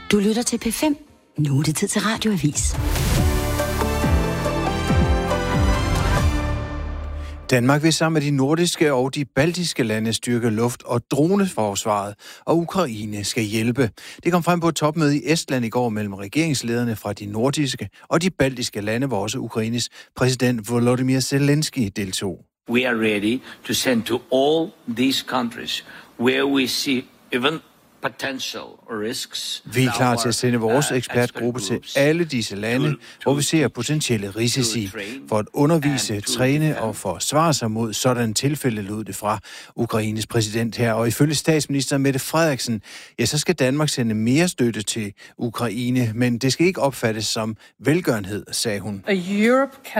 Du lytter til P5. Nu er det tid til Radioavis. Danmark vil sammen med de nordiske og de baltiske lande styrke luft- og droneforsvaret, og Ukraine skal hjælpe. Det kom frem på et topmøde i Estland i går mellem regeringslederne fra de nordiske og de baltiske lande, hvor også Ukraines præsident Volodymyr Zelensky deltog. We are ready to send to all these countries where we see even potential risks. Vi er klar til at sende vores ekspertgruppe til alle disse lande, hvor vi ser potentielle risici, for at undervise, træne og forsvare sig mod sådan tilfælde, lød det fra Ukraines præsident her. Og ifølge statsminister Mette Frederiksen, ja, så skal Danmark sende mere støtte til Ukraine, men det skal ikke opfattes som velgørenhed, sagde hun.